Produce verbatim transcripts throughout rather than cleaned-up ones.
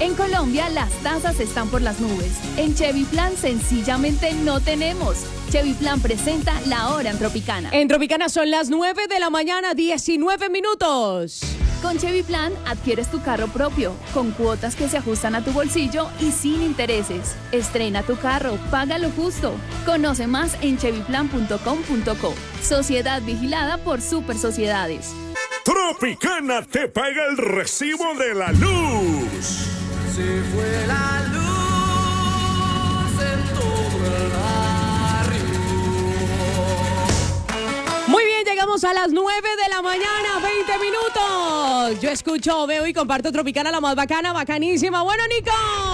En Colombia las tasas están por las nubes. En Chevy Plan sencillamente no tenemos. Chevy Plan presenta La Hora en Tropicana. En Tropicana son las nueve de la mañana, diecinueve minutos. Con Chevy Plan adquieres tu carro propio, con cuotas que se ajustan a tu bolsillo y sin intereses. Estrena tu carro, paga lo justo. Conoce más en chevy plan punto com punto co. Sociedad vigilada por Super Sociedades. Tropicana te paga el recibo de la luz. Se fue la luz en todo el barrio. Muy bien, llegamos a las nueve de la mañana, veinte minutos. Yo escucho, veo y comparto Tropicana, la más bacana, bacanísima. Bueno, Nico.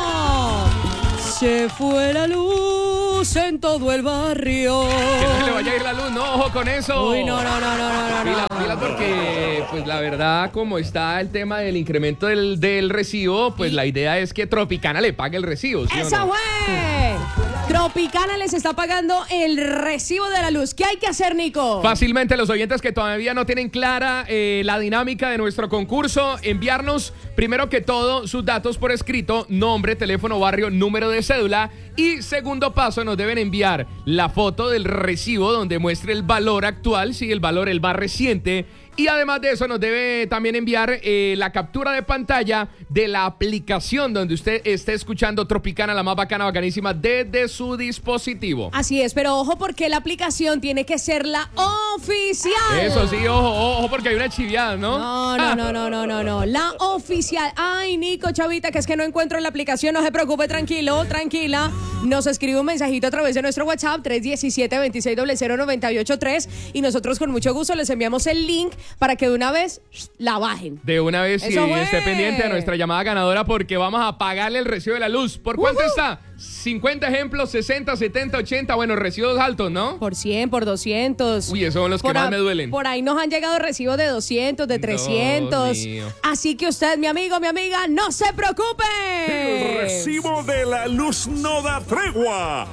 Se fue la luz en todo el barrio. Que no se le vaya a ir la luz, no, ojo con eso. Uy, no, no, no, no, no, no. Pilas, pilas, porque, pues la verdad, como está el tema del incremento del, del recibo, pues la idea es que Tropicana le pague el recibo, ¿sí ¡Esa o no? fue! Tropicana les está pagando el recibo de la luz. ¿Qué hay que hacer, Nico? Fácilmente, los oyentes que todavía no tienen clara eh, la dinámica de nuestro concurso, enviarnos primero que todo sus datos por escrito, nombre, teléfono, barrio, número de cédula, y segundo paso nos deben enviar la foto del recibo donde muestre el valor actual, sí, el valor, el más reciente. Y además de eso nos debe también enviar eh, la captura de pantalla de la aplicación donde usted esté escuchando Tropicana, la más bacana, bacanísima, desde su dispositivo. Así es, pero ojo porque la aplicación tiene que ser la oficial. Eso sí, ojo, ojo, porque hay una chiviada, ¿no? No, no, no, no, no, no, no. La oficial. Ay, Nico, chavita, que es que no encuentro la aplicación. No se preocupe, tranquilo, tranquila. Nos escribe un mensajito a través de nuestro WhatsApp tres uno siete, dos seis cero cero, nueve ocho tres y nosotros con mucho gusto les enviamos el link para que de una vez la bajen. De una vez, sí, Eso fue. esté pendiente a nuestra llamada ganadora porque vamos a pagarle el recibo de la luz. ¿Por cuánto Uh-huh. está? cincuenta ejemplos, sesenta, setenta, ochenta. Bueno, recibos altos, ¿no? Por cien, por doscientos. Uy, esos son los que Por más a- me duelen. Por ahí nos han llegado recibos de doscientos, de trescientos. mío. Así que usted, mi amigo, mi amiga, no se preocupe. El recibo de la luz no da tregua.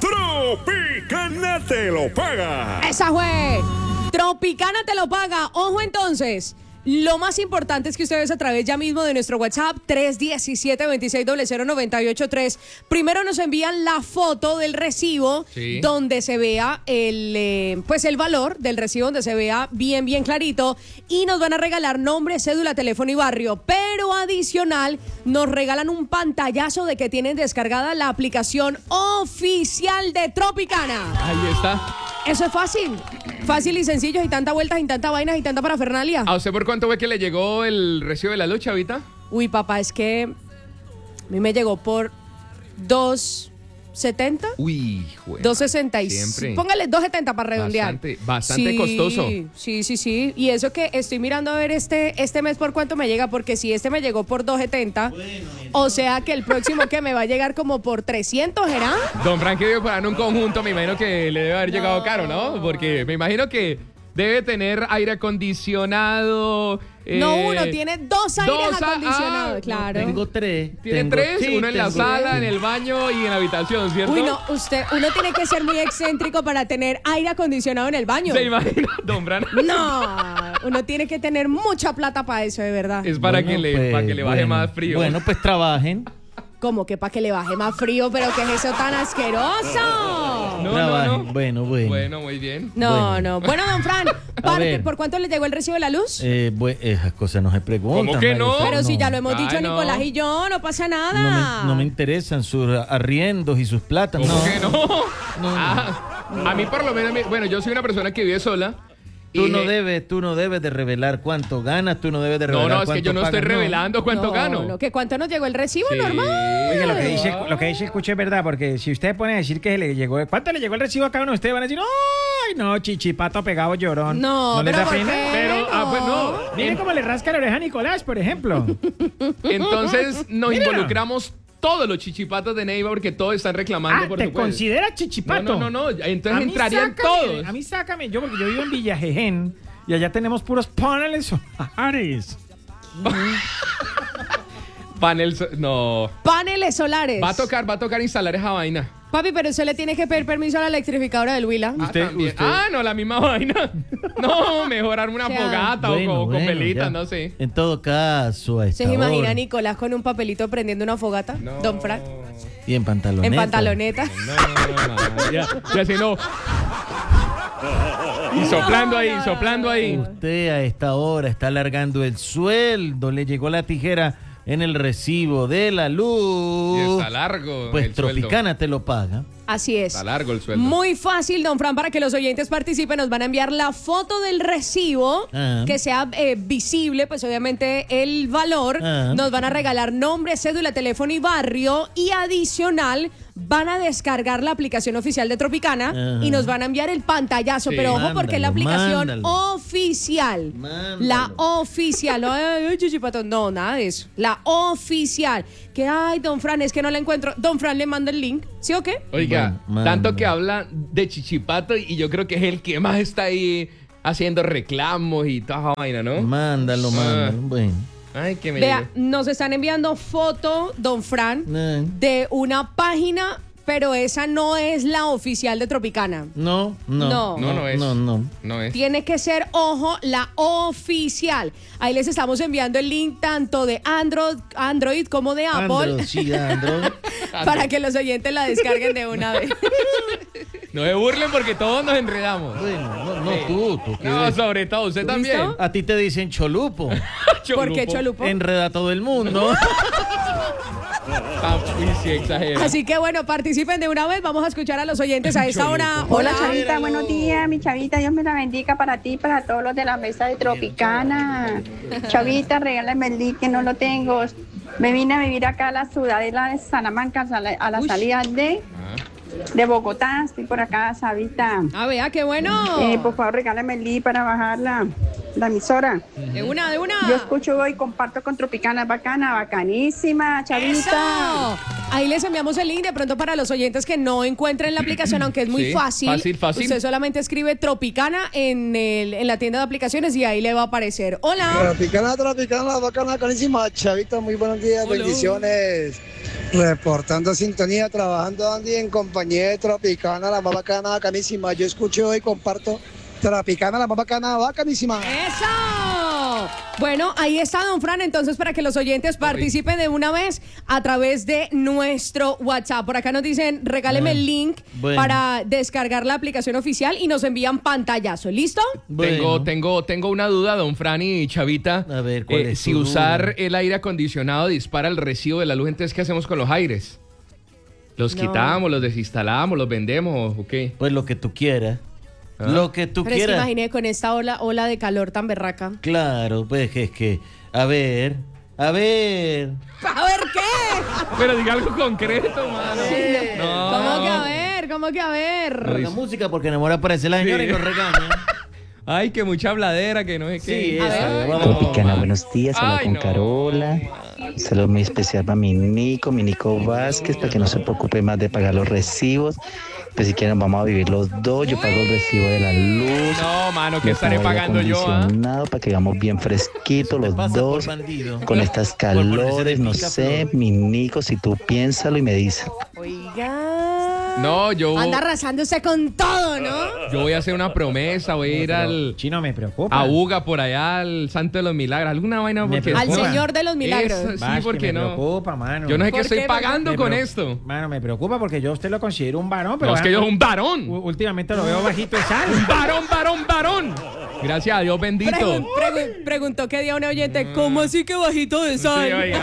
Tropicana te lo paga. Esa fue. Tropicana te lo paga. Ojo entonces. Lo más importante es que ustedes a través ya mismo de nuestro WhatsApp tres uno siete, dos seis cero cero, nueve ocho tres primero nos envían la foto del recibo, Sí. donde se vea el eh, pues el valor del recibo, donde se vea bien bien clarito, y nos van a regalar nombre, cédula, teléfono y barrio, pero adicional nos regalan un pantallazo de que tienen descargada la aplicación oficial de Tropicana. Ahí está. Eso es fácil, fácil y sencillo, y tanta vueltas, y tanta vainas, y tanta parafernalia. ¿A usted por cuánto fue que le llegó el recibo de la luz, chavita? Uy, papá, es que a mí me llegó por dos setenta. Uy, juega. dos sesenta y Siempre. Póngale dos setenta para redondear. Bastante, bastante Sí, costoso. Sí, sí, sí. Y eso que estoy mirando a ver este, este mes por cuánto me llega, porque si este me llegó por dos setenta, o sea que el próximo que me va a llegar como por trescientos, ¿será? Don Frankie debe pagar un conjunto, me imagino que le debe haber llegado caro, ¿no? Porque me imagino que debe tener aire acondicionado. No, eh, uno tiene dos aires dos a- acondicionados, ah, claro. Tengo tres. Tiene Tengo- tres, sí, uno en la tengo- sala, sí. en el baño y en la habitación, ¿cierto? Uy, no, usted, uno tiene que ser muy excéntrico para tener aire acondicionado en el baño. ¿Se imagina, Don Bran? No, uno tiene que tener mucha plata para eso, de verdad. Es para, Bueno, que, le, pues, para que le baje bueno. más frío. Bueno, pues trabajen. Como que para que le baje más frío, pero ¿qué es eso tan asqueroso? no, trabajen. no, no. Bueno, bueno. Bueno, muy bien. No, Bueno. no. Bueno, don Fran, parte, ver. ¿por cuánto le llegó el recibo de la luz? Eh, bue- esas cosas no se preguntan. ¿Cómo que no? Marisol, Pero si ya lo hemos Ay, dicho no. Nicolás y yo, no pasa No nada. me, no me interesan sus arriendos y sus platas. ¿Cómo no. que no? No. Ah, a mí por lo menos, me- bueno, yo soy una persona que vive sola. Tú y- no debes, tú no debes de revelar cuánto ganas, tú no debes de No, revelar no, es que cuánto yo no estoy pagas, revelando cuánto no, gano. No, que cuánto nos llegó el recibo, Sí. normal. Oiga, lo que dice, lo que dice escuché es verdad, porque si usted pone a decir que le llegó, ¿cuánto le llegó el recibo a cada uno de ustedes? Van a decir, ¡ay, no, chichipato pegado llorón! No, les pero da ¿por pena? qué? Pero, ah, pues no. Miren cómo le rasca la oreja a Nicolás, por ejemplo. Entonces nos Mira. involucramos todos los chichipatos de Neiva porque todos están reclamando Ah, por ¿te supuesto. consideras chichipato? No, no, no, no. Entonces A mí entrarían sácame, todos. A mí sácame, yo porque yo vivo en Villajején y allá tenemos puros paneles solares. Panel, so- no. Paneles solares. Va a tocar, va a tocar instalar esa vaina. Papi, pero usted le tiene que pedir permiso a la electrificadora del Huila. Ah, Usted- también. usted- Ah, no, la misma vaina. No, mejor armar una O sea, fogata Bueno, o con, con bueno, velitas, ya. no sé. En todo caso, a esta ¿Se imagina hora, a Nicolás con un papelito prendiendo una fogata? No. Don Frank. y en pantaloneta. En pantaloneta. No, no, no, ya, ya si no. Y soplando ahí, soplando ahí. Usted a esta hora está alargando el sueldo, le llegó la tijera en el recibo de la Y luz. está largo Pues el sueldo. Tropicana te lo paga. Así es. Está largo el sueldo. Muy fácil, don Fran, para que los oyentes participen. Nos van a enviar la foto del recibo, Ah. que sea eh, visible, pues obviamente el valor. Ah. Nos van a regalar nombre, cédula, teléfono y barrio. Y adicional, van a descargar la aplicación oficial de Tropicana Ah. y nos van a enviar el pantallazo. Sí. Pero ojo, porque es la Mándalo, aplicación mándalo. oficial. Mándalo. La oficial. No, ay, ay, chichipato, no, nada de eso. La oficial. Que, ay, don Fran, es que no la encuentro. Don Fran le manda el link. ¿Sí o qué? Oiga, Bueno, tanto manda. que habla de Chichipato y yo creo que es el que más está ahí haciendo reclamos y toda esa vaina, ¿no? Mándalo, Ah. mándalo. Bueno. Ay, que me Vea, nos están enviando foto, don Fran, Eh. de una página, pero esa no es la oficial de Tropicana. No, no. No. No, no es. No, no. No es. Tiene que ser, ojo, la oficial. Ahí les estamos enviando el link tanto de Android, Android como de Apple Andro, sí, Andro. para que los oyentes la descarguen de una vez. No se burlen porque todos nos enredamos. Bueno, no, no tú, tú. ¿qué No, ves? sobre todo, usted también. ¿Listo? A ti te dicen cholupo. ¿Por qué Cholupo? Enreda a todo el mundo. Ah, uy, sí, exagera. Así que bueno, participen de una vez. Vamos a escuchar a los oyentes a esta hora. Hola, Hola. Chavita, buenos días, mi Chavita, Dios me la bendiga para ti y para todos los de la mesa de Tropicana. Chavita, regálame el link que no lo tengo. Me vine a vivir acá a la ciudadela de Salamanca, a la, a la Uy. salida de, de Bogotá. Estoy por acá, Chavita. Ah, vea, qué bueno. Eh, por favor, regálame el link para bajar la, la emisora. De una, de una. Yo escucho hoy, comparto con Tropicana, bacana, bacanísima, Chavita. ¡Eso! Ahí les enviamos el link de pronto para los oyentes que no encuentren la aplicación, aunque es muy Sí, fácil. fácil, fácil. Usted solamente escribe Tropicana en, el, en la tienda de aplicaciones y ahí le va a aparecer. Hola. Tropicana, Tropicana, bacana, bacanísima. Chavita, muy buenos días, Hola. bendiciones. Reportando sintonía, trabajando Andy en compañía de Tropicana, la más bacana, bacanísima. Yo escucho y comparto Tropicana, la más bacana, bacanísima. ¡Eso! Bueno, ahí está, don Fran. Entonces, para que los oyentes participen de una vez a través de nuestro WhatsApp. Por acá nos dicen, regáleme el link Bueno. para descargar la aplicación oficial y nos envían pantallazo. ¿Listo? Bueno. Tengo, tengo, tengo una duda, don Fran y Chavita. A ver, ¿cuál Eh, es si tu usar duda? el aire acondicionado dispara el recibo de la luz, entonces, ¿qué hacemos con los aires? ¿Los No. quitamos, los desinstalamos, los vendemos o qué? Pues lo que tú quieras. Ah. Lo que tú Pero es que quieras. imaginé con esta ola, ola de calor tan berraca. Claro, pues que es que. A ver, a ver. A ver, ¿qué? Pero diga algo concreto, mano. No. ¿Cómo que a ver? ¿Cómo que a ver? Ponga música porque enamora aparece la señora Sí. y nos regaña. Ay, que mucha habladera, que no sé qué. Sí, A esa, ver. vamos. Tropicana, buenos días, habla Ay, con no. Carola. Saludo muy especial para mi Nico, mi Nico Vázquez, para que no se preocupe más de pagar los recibos. Pues si quieren vamos a vivir los dos, yo pago el recibo de la luz. No, mano, que le estaré pongo aire pagando yo, ¿ah? acondicionado para que vamos bien fresquitos Te los pasa por dos. bandido. Con estas Por ponerse de calores, no pica sé, flor. mi Nico, si tú piénsalo y me dices. Oiga. No, yo, Anda arrasándose con todo, ¿no? yo voy a hacer una promesa, voy a ir al... Chino, me preocupa. A Uga por allá, al Santo de los Milagros, alguna vaina Me porque... Al preocupa. Señor de los Milagros. Eso, sí, Vas, que porque me no. preocupa, mano. Yo no sé ¿Por qué estoy qué? pagando Me con preo- esto. Mano, me preocupa porque yo a usted lo considero un varón, pero... No, es que yo soy un varón. U- Últimamente lo veo bajito de sal. Varón, varón, varón. Gracias a Dios bendito. Pregun- pregun- preguntó que día un oyente, ¿cómo así que bajito de Sí, sal? oiga.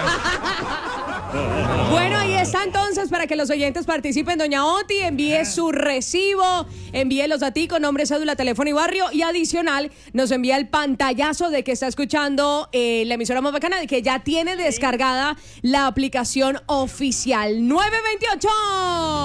Bueno, ahí está entonces para que los oyentes participen. Doña Oti, envíe su recibo, envíe los datos, nombre, cédula, teléfono y barrio. Y adicional, nos envía el pantallazo de que está escuchando eh, la emisora más bacana, de que ya tiene descargada la aplicación oficial. nueve veintiocho